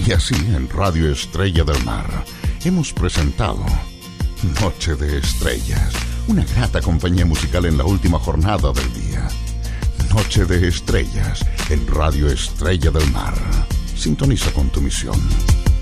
Y así en Radio Estrella del Mar hemos presentado Noche de Estrellas, una grata compañía musical en la última jornada del día. Noche de Estrellas en Radio Estrella del Mar. Sintoniza con tu misión.